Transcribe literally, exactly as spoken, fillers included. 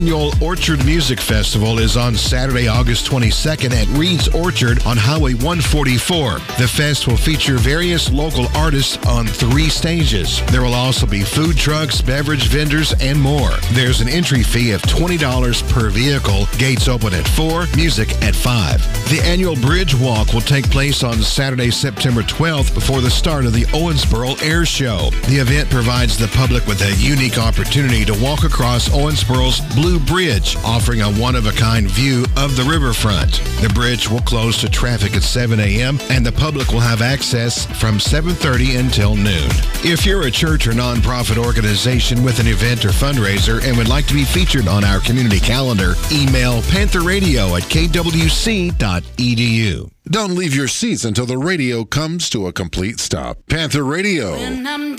Annual Orchard Music Festival is on Saturday, August twenty-second at Reed's Orchard on Highway one forty-four. The fest will feature various local artists on three stages. There will also be food trucks, beverage vendors, and more. There's an entry fee of twenty dollars per vehicle. Gates open at four, music at five. The annual Bridge Walk will take place on Saturday, September twelfth before the start of the Owensboro Air Show. The event provides the public with a unique opportunity to walk across Owensboro's Blue Bridge, offering a one-of-a-kind view of the riverfront. The bridge will close to traffic at seven a.m. and the public will have access from seven thirty until noon. If you're a church or nonprofit organization with an event or fundraiser and would like to be featured on our community calendar, email panther radio at k w c dot e d u. Don't leave your seats until the radio comes to a complete stop. Panther Radio.